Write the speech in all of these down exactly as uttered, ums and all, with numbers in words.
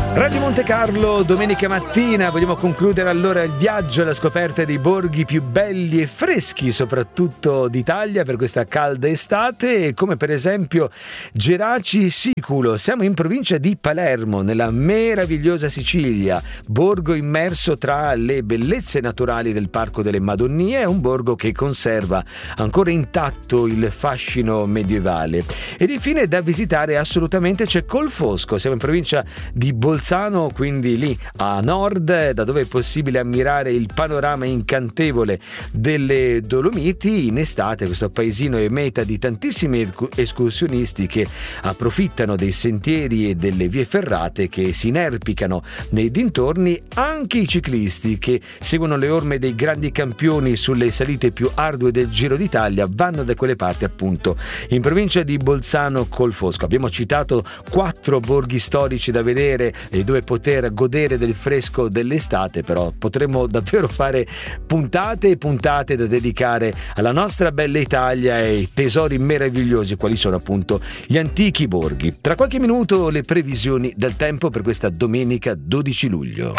Radio Monte Carlo, domenica mattina, vogliamo concludere allora il viaggio alla scoperta dei borghi più belli e freschi, soprattutto d'Italia, per questa calda estate, come per esempio Geraci Siculo. Siamo in provincia di Palermo, nella meravigliosa Sicilia, borgo immerso tra le bellezze naturali del Parco delle Madonnie, è un borgo che conserva ancora intatto il fascino medievale. Ed infine da visitare assolutamente c'è Colfosco, siamo in provincia di Bolzano, quindi lì a nord, da dove è possibile ammirare il panorama incantevole delle Dolomiti. In estate questo paesino è meta di tantissimi escursionisti che approfittano dei sentieri e delle vie ferrate che si inerpicano nei dintorni, anche i ciclisti che seguono le orme dei grandi campioni sulle salite più ardue del Giro d'Italia vanno da quelle parti, appunto in provincia di Bolzano Colfosco. Abbiamo citato quattro borghi storici da vedere e dove poter godere del fresco dell'estate, però potremmo davvero fare puntate e puntate da dedicare alla nostra bella Italia e ai tesori meravigliosi quali sono appunto gli antichi borghi. Tra qualche minuto le previsioni del tempo per questa domenica dodici luglio.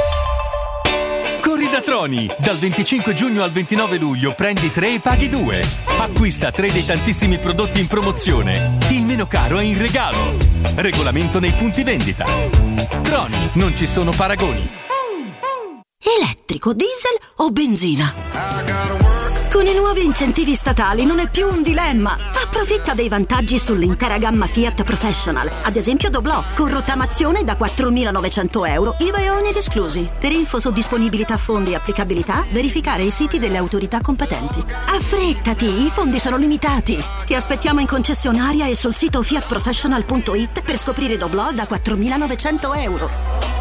Corri da Troni! Dal venticinque giugno al ventinove luglio prendi tre e paghi due. Acquista tre dei tantissimi prodotti in promozione. Il meno caro è in regalo. Regolamento nei punti vendita. Troni, non ci sono paragoni. Elettrico, diesel o benzina? Con i nuovi incentivi statali non è più un dilemma. Approfitta dei vantaggi sull'intera gamma Fiat Professional. Ad esempio Doblò, con rottamazione da quattromilanovecento euro, I V A e oneri esclusi. Per info su disponibilità fondi e applicabilità, verificare i siti delle autorità competenti. Affrettati, i fondi sono limitati. Ti aspettiamo in concessionaria e sul sito fiat professional punto it per scoprire Doblò da quattromilanovecento euro.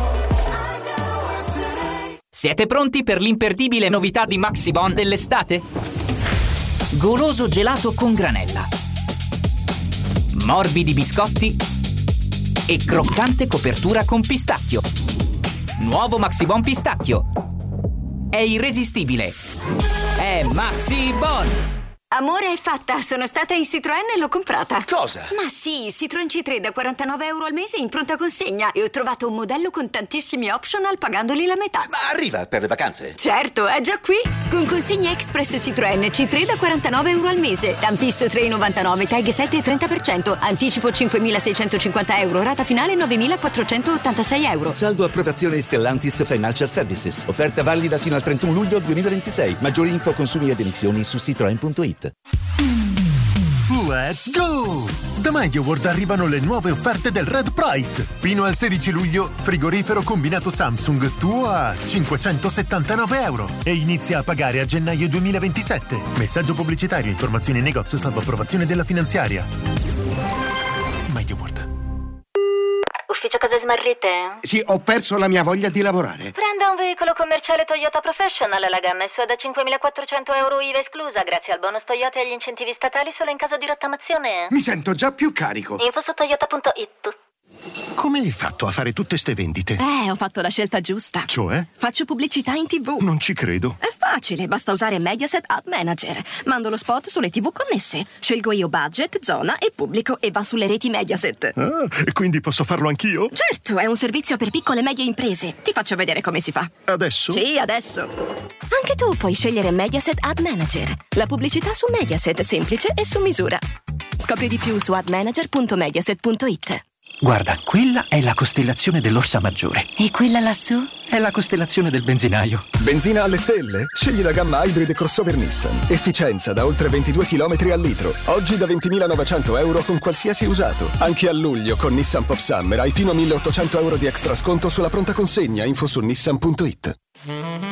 Siete pronti per l'imperdibile novità di Maxibon dell'estate? Goloso gelato con granella, morbidi biscotti e croccante copertura con pistacchio. Nuovo Maxibon pistacchio. È irresistibile. È Maxibon! Amore, è fatta, sono stata in Citroën e l'ho comprata. Cosa? Ma sì, Citroën C tre da quarantanove euro al mese in pronta consegna. E ho trovato un modello con tantissimi optional pagandoli la metà. Ma arriva per le vacanze? Certo, è già qui. Con consegna express Citroën C tre da quarantanove euro al mese. Tampisto tre virgola novantanove, tag sette virgola trenta per cento. Anticipo cinquemilaseicentocinquanta euro, rata finale novemilaquattrocentottantasei euro. Saldo approvazione Stellantis Financial Services. Offerta valida fino al trentuno luglio duemilaventisei. Maggiori info, consumi ed emissioni su citroen punto it. Let's go! Da MediaWorld arrivano le nuove offerte del Red Price. Fino al sedici luglio, frigorifero combinato Samsung tuo a cinquecentosettantanove euro e inizia a pagare a gennaio duemilaventisette. Messaggio pubblicitario, informazioni in negozio salvo approvazione della finanziaria. MediaWorld. Ufficio case smarrite? Sì, ho perso la mia voglia di lavorare. Prenda un veicolo commerciale Toyota Professional, la gamma è sua da cinquemilaquattrocento euro I V A esclusa, grazie al bonus Toyota e agli incentivi statali solo in caso di rottamazione. Mi sento già più carico. Info su toyota punto it. Come hai fatto a fare tutte ste vendite? Eh, ho fatto la scelta giusta. Cioè? Faccio pubblicità in tivù. Non ci credo. È facile, basta usare Mediaset Ad Manager. Mando lo spot sulle tivù connesse. Scelgo io budget, zona e pubblico e va sulle reti Mediaset. Ah, e quindi posso farlo anch'io? Certo, è un servizio per piccole e medie imprese. Ti faccio vedere come si fa. Adesso? Sì, adesso. Anche tu puoi scegliere Mediaset Ad Manager. La pubblicità su Mediaset, semplice e su misura. Scopri di più su ad manager punto mediaset punto it. Guarda, quella è la costellazione dell'Orsa Maggiore. E quella lassù? È la costellazione del benzinaio. Benzina alle stelle? Scegli la gamma Hybrid crossover Nissan. Efficienza da oltre ventidue chilometri al litro. Oggi da ventimilanovecento euro con qualsiasi usato. Anche a luglio con Nissan Pop Summer hai fino a milleottocento euro di extra sconto sulla pronta consegna. Info su nissan punto it.